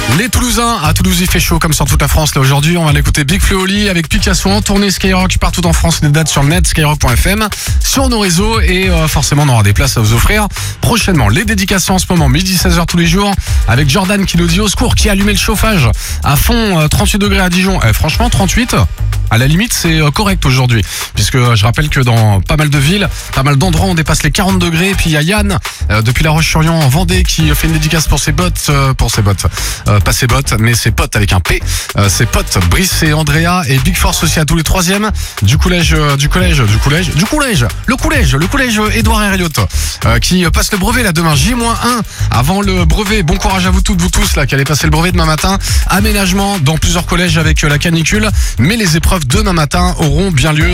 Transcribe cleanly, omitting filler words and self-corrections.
Les Toulousains, à Toulouse il fait chaud comme sur toute la France là aujourd'hui. On va l'écouter Big Flo et Oli avec Picasso en tournée Skyrock partout en France. Des dates sur le net, skyrock.fm, sur nos réseaux et forcément on aura des places à vous offrir prochainement. Les dédicaces en ce moment, midi 16h tous les jours avec Jordan qui nous dit au secours, qui a allumé le chauffage à fond, 38 degrés à Dijon. Franchement 38, à la limite c'est correct aujourd'hui, puisque je rappelle que dans pas mal de villes, pas mal d'endroits on dépasse les 40 degrés. Et puis il y a Yann depuis La Roche-sur-Yon en Vendée qui fait une dédicace pour ses bottes, pas ses bottes mais ses potes avec un P, ses potes Brice et Andrea, et Big Force aussi à tous les troisièmes du collège Édouard Herriot qui passe le brevet là demain, J-1 avant le brevet. Bon courage à vous toutes, vous tous là qui allez passer le brevet demain matin. Aménagement dans plusieurs collèges avec la canicule, mais les épreuves demain matin auront bien lieu.